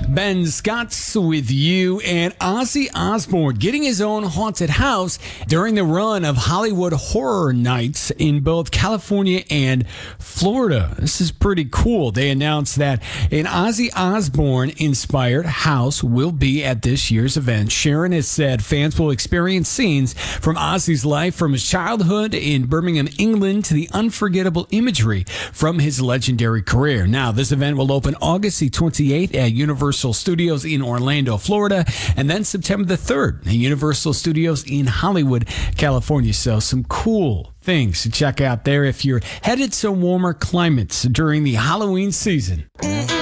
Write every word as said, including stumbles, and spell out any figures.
Ben Scott's with you, and Ozzy Osbourne getting his own haunted house during the run of Hollywood Horror Nights in both California and Florida. This is pretty cool. They announced that an Ozzy Osbourne-inspired house will be at this year's event. Sharon has said fans will experience scenes from Ozzy's life from his childhood in Birmingham, England, to the unforgettable imagery from his legendary career. Now, this event will open August the twenty-eighth at Universal Studios in Orlando, Florida, and then September the third at Universal Studios in Hollywood, California. So some cool things to check out there if you're headed to warmer climates during the Halloween season.